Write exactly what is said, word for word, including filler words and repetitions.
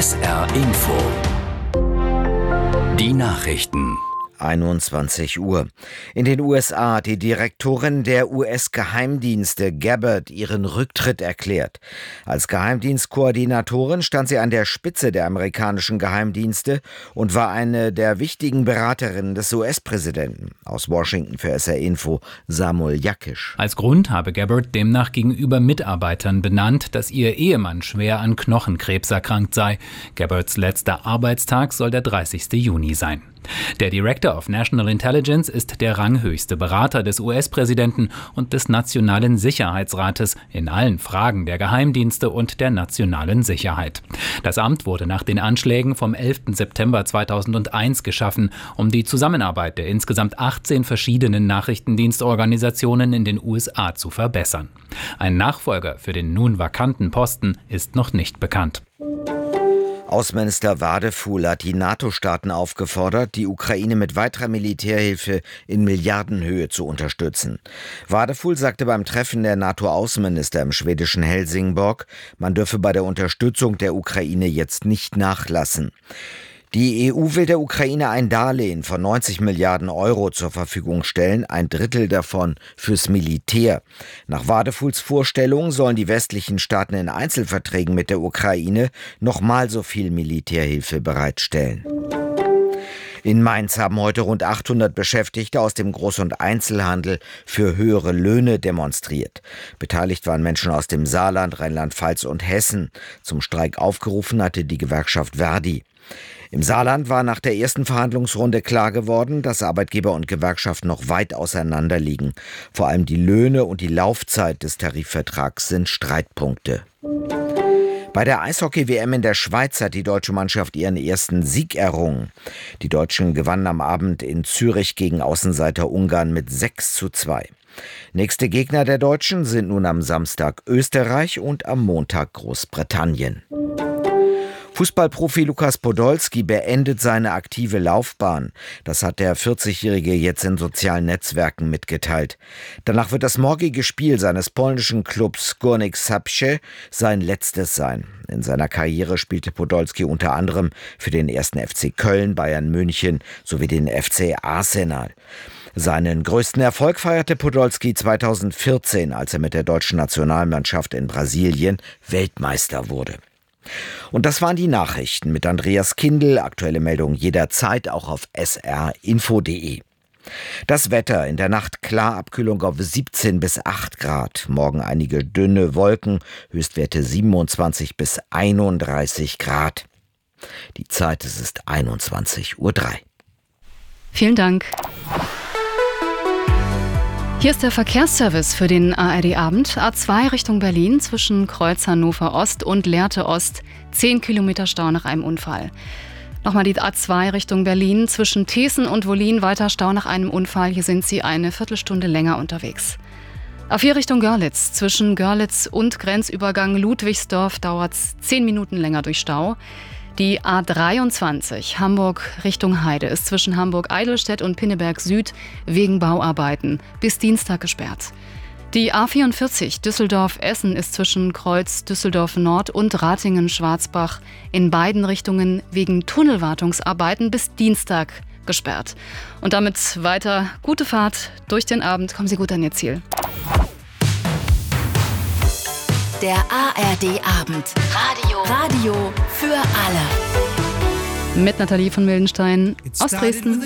S R Info. Die Nachrichten. einundzwanzig Uhr. In den U S A hat die Direktorin der U S-Geheimdienste Gabbard ihren Rücktritt erklärt. Als Geheimdienstkoordinatorin stand sie an der Spitze der amerikanischen Geheimdienste und war eine der wichtigen Beraterinnen des U S-Präsidenten. Aus Washington für S R Info Samuel Jakisch. Als Grund habe Gabbard demnach gegenüber Mitarbeitern benannt, dass ihr Ehemann schwer an Knochenkrebs erkrankt sei. Gabbards letzter Arbeitstag soll der dreißigste Juni sein. Der Director of National Intelligence ist der ranghöchste Berater des U S-Präsidenten und des Nationalen Sicherheitsrates in allen Fragen der Geheimdienste und der nationalen Sicherheit. Das Amt wurde nach den Anschlägen vom elften September zweitausendeins geschaffen, um die Zusammenarbeit der insgesamt achtzehn verschiedenen Nachrichtendienstorganisationen in den U S A zu verbessern. Ein Nachfolger für den nun vakanten Posten ist noch nicht bekannt. Außenminister Wadefuhl hat die NATO-Staaten aufgefordert, die Ukraine mit weiterer Militärhilfe in Milliardenhöhe zu unterstützen. Wadefuhl sagte beim Treffen der NATO-Außenminister im schwedischen Helsingborg, man dürfe bei der Unterstützung der Ukraine jetzt nicht nachlassen. Die E U will der Ukraine ein Darlehen von neunzig Milliarden Euro zur Verfügung stellen, ein Drittel davon fürs Militär. Nach Wadefuhls Vorstellung sollen die westlichen Staaten in Einzelverträgen mit der Ukraine nochmal so viel Militärhilfe bereitstellen. In Mainz haben heute rund achthundert Beschäftigte aus dem Groß- und Einzelhandel für höhere Löhne demonstriert. Beteiligt waren Menschen aus dem Saarland, Rheinland-Pfalz und Hessen. Zum Streik aufgerufen hatte die Gewerkschaft Verdi. Im Saarland war nach der ersten Verhandlungsrunde klar geworden, dass Arbeitgeber und Gewerkschaft noch weit auseinander liegen. Vor allem die Löhne und die Laufzeit des Tarifvertrags sind Streitpunkte. Bei der Eishockey-W M in der Schweiz hat die deutsche Mannschaft ihren ersten Sieg errungen. Die Deutschen gewannen am Abend in Zürich gegen Außenseiter Ungarn mit sechs zu zwei. Nächste Gegner der Deutschen sind nun am Samstag Österreich und am Montag Großbritannien. Fußballprofi Lukas Podolski beendet seine aktive Laufbahn. Das hat der vierzigjährige jetzt in sozialen Netzwerken mitgeteilt. Danach wird das morgige Spiel seines polnischen Clubs Górnik Zabrze sein letztes sein. In seiner Karriere spielte Podolski unter anderem für den ersten F C Köln, Bayern München sowie den F C Arsenal. Seinen größten Erfolg feierte Podolski zweitausendvierzehn, als er mit der deutschen Nationalmannschaft in Brasilien Weltmeister wurde. Und das waren die Nachrichten mit Andreas Kindl. Aktuelle Meldungen jederzeit auch auf s r info punkt d e. Das Wetter: in der Nacht klar, Abkühlung auf siebzehn bis acht Grad. Morgen einige dünne Wolken, Höchstwerte siebenundzwanzig bis einunddreißig Grad. Die Zeit, es ist einundzwanzig Uhr drei. Vielen Dank. Hier ist der Verkehrsservice für den A R D-Abend. A zwei Richtung Berlin zwischen Kreuz Hannover Ost und Lehrte Ost. zehn Kilometer Stau nach einem Unfall. Nochmal die A zwei Richtung Berlin zwischen Thesen und Wollin. Weiter Stau nach einem Unfall. Hier sind Sie eine Viertelstunde länger unterwegs. A vier Richtung Görlitz. Zwischen Görlitz und Grenzübergang Ludwigsdorf dauert es zehn Minuten länger durch Stau. Die A dreiundzwanzig Hamburg Richtung Heide ist zwischen Hamburg-Eidelstedt und Pinneberg Süd wegen Bauarbeiten bis Dienstag gesperrt. Die A vierundvierzig Düsseldorf-Essen ist zwischen Kreuz Düsseldorf Nord und Ratingen-Schwarzbach in beiden Richtungen wegen Tunnelwartungsarbeiten bis Dienstag gesperrt. Und damit weiter gute Fahrt durch den Abend. Kommen Sie gut an Ihr Ziel. Der A R D-Abend. Radio. Radio für alle. Mit Nathalie von Mildenstein aus Dresden.